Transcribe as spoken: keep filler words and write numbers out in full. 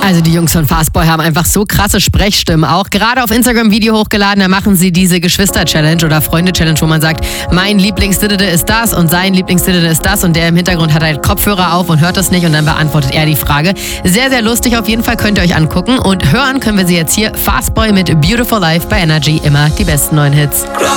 Also die Jungs von Fastboy haben einfach so krasse Sprechstimmen. Auch gerade auf Instagram Video hochgeladen, da machen sie diese Geschwister-Challenge oder Freunde-Challenge, wo man sagt, mein Lieblingsdiddede ist das und sein Lieblingsdiddede ist das und der im Hintergrund hat halt Kopfhörer auf und hört das nicht und dann beantwortet er die Frage. Sehr, sehr lustig auf jeden Fall, könnt ihr euch angucken und hören können wir sie jetzt hier. Fastboy mit Beautiful Life bei Energy, immer die besten neuen Hits.